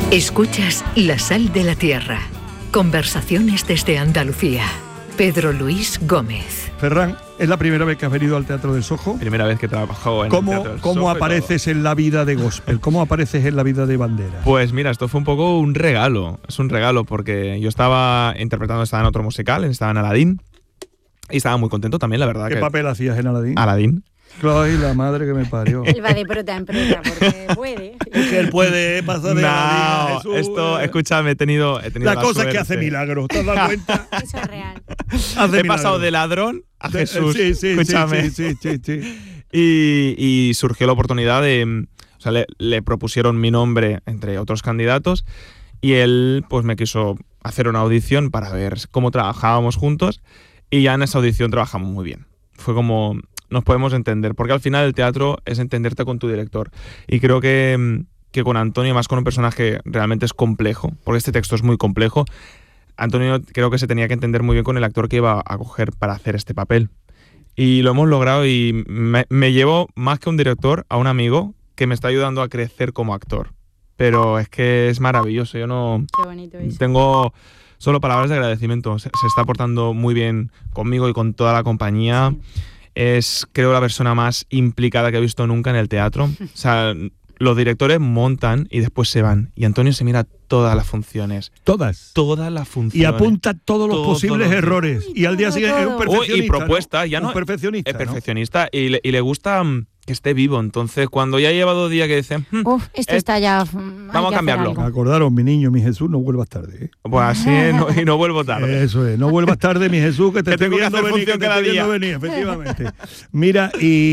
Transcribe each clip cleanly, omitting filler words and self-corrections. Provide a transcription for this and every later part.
Escuchas La Sal de la Tierra. Conversaciones desde Andalucía. Pedro Luis Gómez. Ferran, ¿es la primera vez que has venido al Teatro del Sojo? Primera vez que trabajo en el Teatro del Sojo. ¿Cómo apareces en la vida de gospel? ¿Cómo apareces en la vida de Bandera? Pues mira, esto fue un poco un regalo. Es un regalo porque yo estaba interpretando, estaba en otro musical, estaba en Aladín. Y estaba muy contento también, la verdad. ¿Qué papel hacías en Aladín? Aladín. Ay, la madre que me parió. Él va de prota en prota porque puede. Es que él puede pasar de Aladín a Jesús. Esto, escúchame, he tenido la cosa suerte. Es que hace milagros, ¿te has dado cuenta? Eso es real. He pasado de ladrón a Jesús. Sí, escúchame. Sí. Y surgió la oportunidad de... O sea, le propusieron mi nombre entre otros candidatos y él pues me quiso hacer una audición para ver cómo trabajábamos juntos y ya en esa audición trabajamos muy bien. Fue como... Nos podemos entender, porque al final el teatro es entenderte con tu director. Y creo que con Antonio, más con un personaje realmente es complejo, porque este texto es muy complejo, Antonio creo que se tenía que entender muy bien con el actor que iba a coger para hacer este papel. Y lo hemos logrado y me llevo más que un director a un amigo que me está ayudando a crecer como actor. Pero es que es maravilloso, yo no... Qué bonito eso. Tengo solo palabras de agradecimiento, se está portando muy bien conmigo y con toda la compañía. Sí. Es, creo, la persona más implicada que he visto nunca en el teatro. O sea, los directores montan y después se van. Y Antonio se mira todas las funciones. ¿Todas? Todas las funciones. Y apunta todos los posibles errores. Y al día siguiente es un perfeccionista. Y propuesta, ¿no? ya no. Un perfeccionista. Es perfeccionista, ¿no? y le gusta que esté vivo. Entonces, cuando ya lleva 2 días que dicen... esto está ya... Vamos a cambiarlo. Acordaros, mi niño, mi Jesús, no vuelvas tarde. ¿eh? Pues así y no vuelvo tarde. Eso es, no vuelvas tarde, mi Jesús, que te estoy viendo venir, efectivamente. Mira,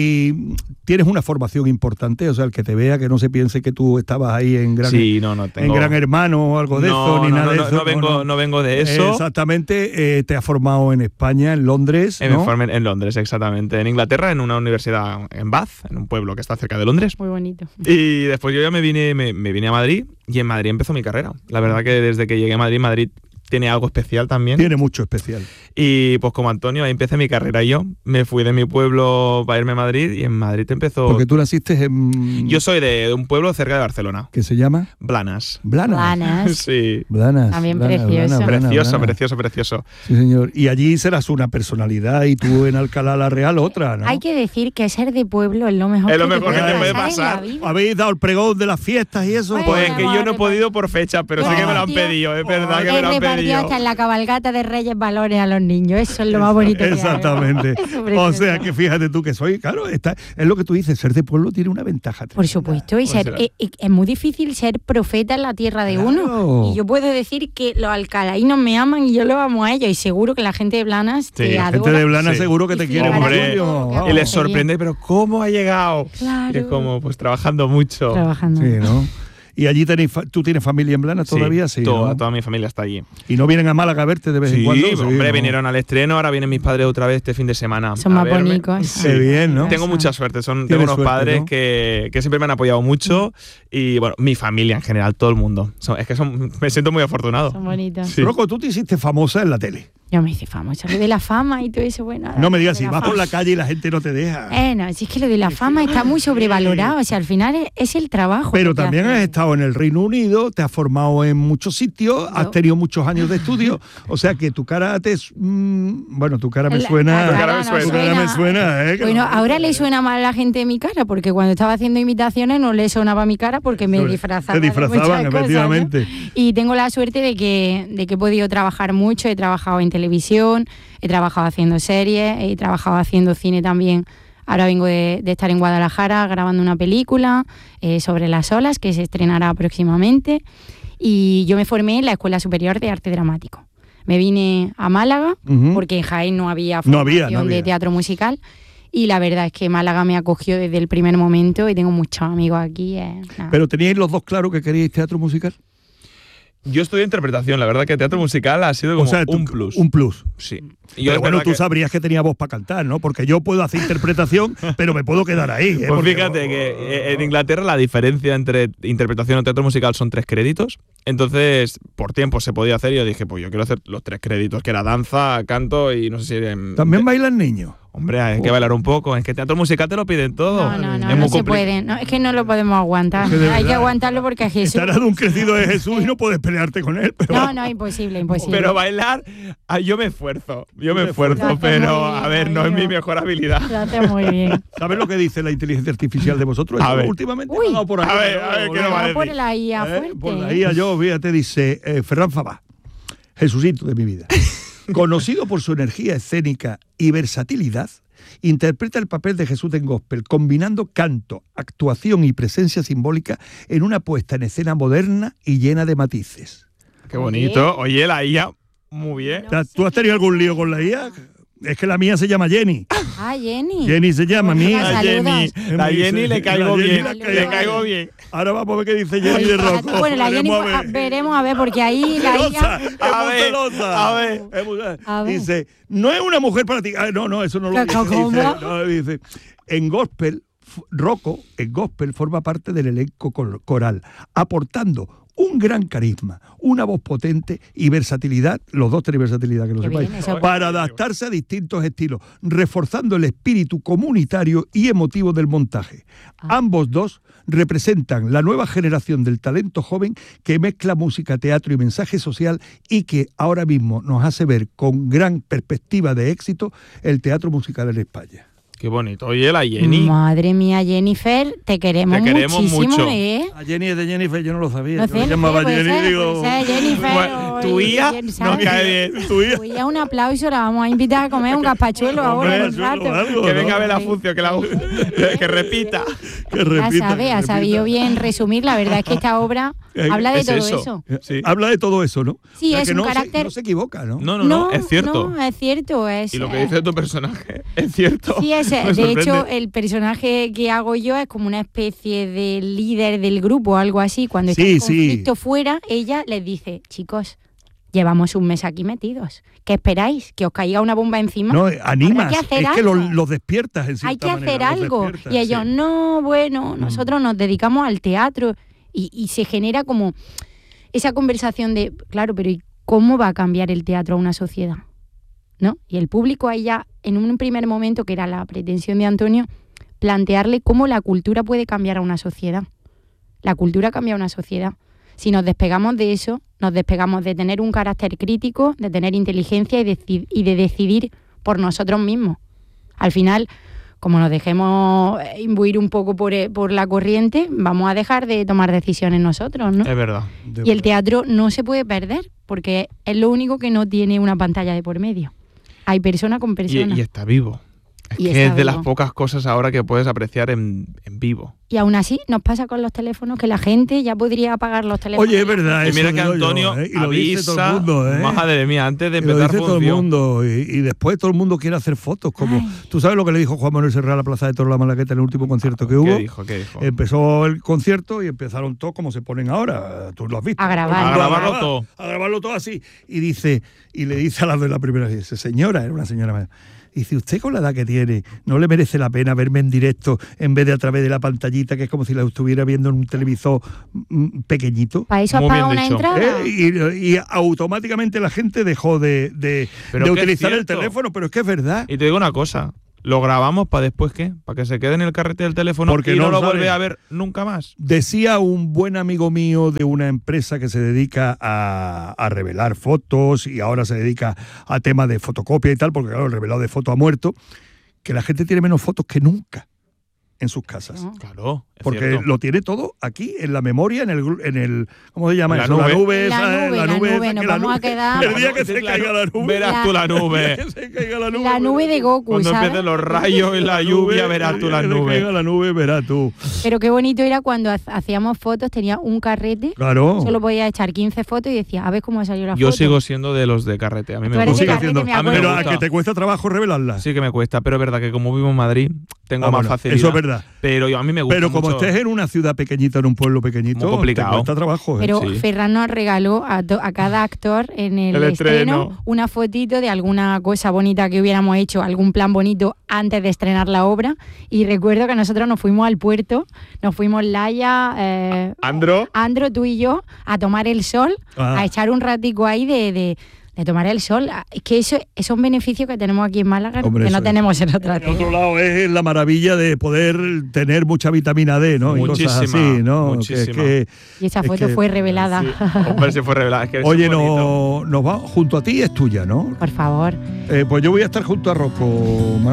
y tienes una formación importante, o sea, el que te vea, que no se piense que tú estabas ahí en Gran, en Gran Hermano o algo de eso, ni nada de eso. No vengo de eso. Exactamente, te has formado en España, en Londres, ¿no? Me formé en Londres, exactamente. En Inglaterra, en una universidad en Bath, en un pueblo que está cerca de Londres. Muy bonito. Y después yo ya me vine a Madrid y en Madrid empezó mi carrera. La verdad que desde que llegué a Madrid tiene algo especial también. Tiene mucho especial. Y pues como Antonio, ahí empecé mi carrera yo. Me fui de mi pueblo para irme a Madrid y en Madrid empezó... Porque tú naciste en... Yo soy de un pueblo cerca de Barcelona. ¿Qué se llama? Blanes. Blanes. Sí. Blanes. También precioso. Precioso. Sí, señor. Y allí serás una personalidad y tú en Alcalá la Real otra, ¿no? Hay que decir que ser de pueblo es lo mejor que te puede pasar. ¿Habéis dado el pregón de las fiestas y eso? Pues que yo no he podido por fecha, pero sí que me lo han pedido. Es verdad que me lo han pedido. Hasta en la cabalgata de Reyes valores a los niños. Eso es lo más bonito. Exactamente. O sea que fíjate tú que soy, claro, es lo que tú dices, ser de pueblo tiene una ventaja. Por supuesto, y es muy difícil ser profeta en la tierra de uno. Y yo puedo decir que los alcalainos me aman y yo los amo a ellos. Y seguro que la gente de Blanes te adora. La gente de Blanes seguro que te quiere. Hombre, y les sorprende, pero ¿cómo ha llegado? Claro. Y es como, pues trabajando mucho. Sí, ¿no? ¿Y allí tú tienes familia en Blanes todavía? Sí, toda mi familia está allí. ¿Y no vienen a Málaga a verte de vez en cuando? Sí, hombre, vinieron al estreno, ahahora vienen mis padres otra vez este fin de semana. Son más bonitos. Qué bien, ¿no? Tengo mucha suerte, tengo unos padres, ¿no? que siempre me han apoyado mucho y, bueno, mi familia en general, todo el mundo. Me siento muy afortunado. Son bonitos. Sí. Rocco, tú te hiciste famosa en la tele. Yo me hice famosa, lo de la fama y todo eso, bueno. No me digas, si vas por la calle y la gente no te deja. No, si es que lo de la fama está muy sobrevalorado, o sea, al final es el trabajo. Pero también has estado en el Reino Unido, te has formado en muchos sitios, has tenido muchos años de estudio, o sea que tu cara bueno, tu cara me suena. Tu cara me suena, ¿eh? Bueno, ahora le suena mal a la gente mi cara, porque cuando estaba haciendo imitaciones no le sonaba mi cara porque me disfrazaban. Te disfrazaban, efectivamente. Cosas, ¿no? Y tengo la suerte de que he podido trabajar mucho, he trabajado en televisión, he trabajado haciendo series, he trabajado haciendo cine también. Ahora vengo de estar en Guadalajara grabando una película sobre las olas que se estrenará próximamente. Y yo me formé en la Escuela Superior de Arte Dramático. Me vine a Málaga porque en Jaén no había formación de teatro musical. Y la verdad es que Málaga me acogió desde el primer momento y tengo muchos amigos aquí. ¿Pero teníais los dos claro que queríais teatro musical? Yo estudié interpretación, la verdad que teatro musical ha sido como un plus. Un plus. Sí. Pero bueno, tú sabrías que tenía voz para cantar, ¿no? Porque yo puedo hacer interpretación, pero me puedo quedar ahí. Pues fíjate que en Inglaterra la diferencia entre interpretación o teatro musical son 3 créditos. Entonces, por tiempo se podía hacer y yo dije, pues yo quiero hacer los 3 créditos, que era danza, canto y no sé si... ¿También bailan niños? Hombre, hay que bailar un poco. Es que teatro musical te lo piden todo. No se puede. No, es que no lo podemos aguantar. Hay que aguantarlo porque es Jesús. Estarás de un crecido de Jesús y no puedes pelearte con él. Pero... No, imposible. Pero bailar, yo me esfuerzo. Pero a ver, no es mi mejor habilidad. Lo hace muy bien. ¿Sabes lo que dice la inteligencia artificial de vosotros? A ver. Últimamente me ha dado por aquí. A ver, ¿qué nos va a decir? Por la IA fuerte. Por la IA fíjate, dice Ferran Fabá, Jesucito de mi vida. Conocido por su energía escénica y versatilidad, interpreta el papel de Jesús en gospel, combinando canto, actuación y presencia simbólica en una puesta en escena moderna y llena de matices. Qué bonito. Oye, la IA, muy bien. ¿Tú has tenido algún lío con la IA? Es que la mía se llama Jenny. Jenny. Jenny se llama mía. La Jenny le caigo bien. Le caigo bien. Ahora vamos a ver qué dice Jenny de Rocco. Bueno, la Jenny veremos a ver, porque ahí la IA... A ver. Dice, no es una mujer para ti. No, eso no lo dice. ¿Cómo? Dice, en gospel, Rocco, en gospel, forma parte del elenco coral, aportando un gran carisma, una voz potente y versatilidad, los dos tienen versatilidad, que lo sepáis, para adaptarse a distintos estilos, reforzando el espíritu comunitario y emotivo del montaje. Ambos dos representan la nueva generación del talento joven que mezcla música, teatro y mensaje social y que ahora mismo nos hace ver con gran perspectiva de éxito el teatro musical en España. Qué bonito. Oye, la Jenny. Madre mía, Jennifer, te queremos muchísimo, mucho. A Jenny es de Jennifer, yo no lo sabía. No sé, yo llamaba Jenny, digo... Jennifer, tu hija no cae bien. Tu hija, un aplauso, la vamos a invitar a comer un gazpachuelo ahora en un rato. Que venga a ver la función, que repita. Ha sabido bien resumir. La verdad es que esta obra habla de todo eso. Sí. Habla de todo eso, ¿no? Sí, es un carácter... No se equivoca, ¿no? No, es cierto. No, es cierto. Y lo que dice tu personaje es cierto. Sí, de hecho, el personaje que hago yo es como una especie de líder del grupo o algo así. Cuando está el conflicto fuera, ella les dice, chicos, llevamos un mes aquí metidos. ¿Qué esperáis? ¿Que os caiga una bomba encima? No, animas, es que los despiertas en cierta manera. Hay que hacer algo. Y ellos, nosotros nos dedicamos al teatro. Y se genera como esa conversación de, claro, pero ¿y cómo va a cambiar el teatro a una sociedad? ¿No? Y el público ahí ya, en un primer momento, que era la pretensión de Antonio, plantearle cómo la cultura puede cambiar a una sociedad. La cultura cambia a una sociedad. Si nos despegamos de eso, nos despegamos de tener un carácter crítico, de tener inteligencia y de decidir por nosotros mismos. Al final, como nos dejemos imbuir un poco por la corriente, vamos a dejar de tomar decisiones nosotros, ¿no? Es verdad. Y el teatro no se puede perder, porque es lo único que no tiene una pantalla de por medio. Hay persona con persona. Y está vivo. Es de las pocas cosas ahora que puedes apreciar en vivo. Y aún así nos pasa con los teléfonos que la gente ya podría apagar los teléfonos. Oye, es verdad. Y mira que Antonio avisa, todo el mundo, madre mía, antes de empezar función. Todo el mundo, y después todo el mundo quiere hacer fotos. ¿Tú sabes lo que le dijo Juan Manuel Serra a la Plaza de Toros La Malagueta en el último concierto que hubo? ¿Qué dijo? Empezó el concierto y empezaron todos como se ponen ahora. Tú lo has visto. A grabarlo todo. A grabarlo todo así. Y le dice a la de la primera, dice, señora, era una señora mayor. Y dice, usted con la edad que tiene, ¿no le merece la pena verme en directo en vez de a través de la pantallita, que es como si la estuviera viendo en un televisor pequeñito? ¿Para eso has pagado una entrada? Y automáticamente la gente dejó de utilizar el teléfono, pero es que es verdad. Y te digo una cosa, ¿lo grabamos para después qué? ¿Para que se quede en el carrete del teléfono porque no lo vuelve a ver nunca más? Decía un buen amigo mío de una empresa que se dedica a revelar fotos y ahora se dedica a temas de fotocopia y tal, porque claro, el revelado de fotos ha muerto, que la gente tiene menos fotos que nunca en sus casas. Claro, porque cierto. Lo tiene todo aquí en la memoria, en el ¿cómo se llama eso? La nube, nos vamos a quedar. El día que se caiga la nube. Verás tú la nube. La nube de Goku, cuando ¿sabes? empiecen los rayos y la lluvia, verás tú la nube. Caiga la nube, verás tú. Pero qué bonito era cuando hacíamos fotos, tenía un carrete. Claro. Solo podía echar 15 fotos y decía, a ver cómo salió la foto. Yo sigo siendo de los de carrete. A mí me gusta. Pero a que te cuesta trabajo revelarla. Sí que me cuesta, pero es verdad que como vivo en Madrid, tengo más facilidad. Eso es verdad. Pero a mí me gusta. Pero como mucho. estés en una ciudad pequeñita, en un pueblo pequeñito, muy complicado. Te cuesta trabajo. Pero Ferran nos regaló a cada actor en el estreno una fotito de alguna cosa bonita que hubiéramos hecho, algún plan bonito antes de estrenar la obra. Y recuerdo que nosotros nos fuimos al puerto, nos fuimos Laia, Andro, tú y yo, a tomar el sol, a echar un ratico ahí de de tomar el sol. Es que eso es un beneficio que tenemos aquí en Málaga, que no tenemos en otras tierras. Por otro lado es la maravilla de poder tener mucha vitamina D, ¿no? Muchísima, y cosas así, ¿no? Muchísima. Y esa foto fue revelada. Sí. Hombre, se fue revelada. Es que oye, nos va junto a ti, es tuya, ¿no? Por favor. Pues yo voy a estar junto a Rocco, Manuel.